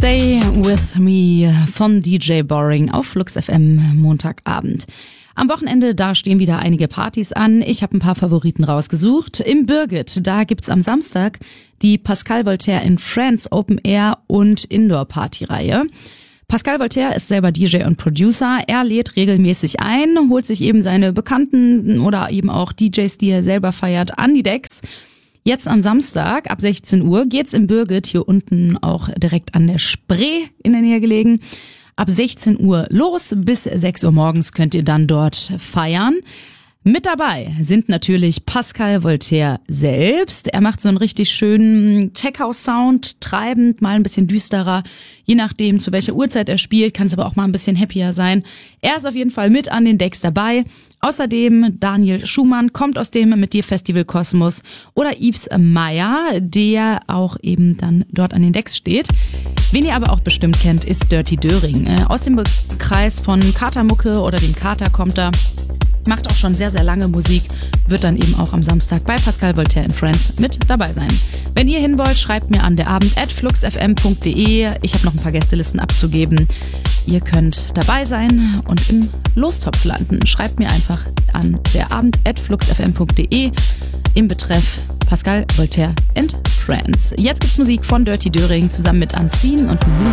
Stay With Me von DJ Boring auf Flux FM Montagabend. Am Wochenende, da stehen wieder einige Partys an. Ich habe ein paar Favoriten rausgesucht. Im Birgit, da gibt's am Samstag die Pascal Voltaire in France Open Air und Indoor Party Reihe. Pascal Voltaire ist selber DJ und Producer. Er lädt regelmäßig ein, holt sich eben seine Bekannten oder eben auch DJs, die er selber feiert, an die Decks. Jetzt am Samstag ab 16 Uhr geht's im Birgit, hier unten auch direkt an der Spree in der Nähe gelegen. Ab 16 Uhr los, bis 6 Uhr morgens könnt ihr dann dort feiern. Mit dabei sind natürlich Pascal Voltaire selbst. Er macht so einen richtig schönen Tech-House-Sound, treibend, mal ein bisschen düsterer. Je nachdem, zu welcher Uhrzeit er spielt, kann es aber auch mal ein bisschen happier sein. Er ist auf jeden Fall mit an den Decks dabei. Außerdem Daniel Schumann kommt aus dem Mit dir Festival Kosmos oder Yves Meyer, der auch eben dann dort an den Decks steht. Wen ihr aber auch bestimmt kennt, ist Dirty Döring. Aus dem Kreis von Katermucke oder dem Kater kommt er. Macht auch schon sehr, sehr lange Musik, wird dann eben auch am Samstag bei Pascal Voltaire in Friends mit dabei sein. Wenn ihr hin wollt, schreibt mir an derabend@fluxfm.de. Ich habe noch ein paar Gästelisten abzugeben. Ihr könnt dabei sein und im Lostopf landen. Schreibt mir einfach an derabend@fluxfm.de im Betreff Pascal Voltaire and Friends. Jetzt gibt's Musik von Dirty Döring zusammen mit Unseen und